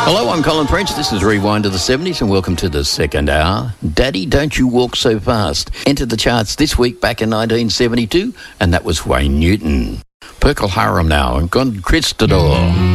Hello, I'm Colin French. This is Rewind to the 70s and welcome to the second hour. Daddy, Don't You Walk So Fast entered the charts this week back in 1972, and that was Wayne Newton. Procol Harum now and Conquistador.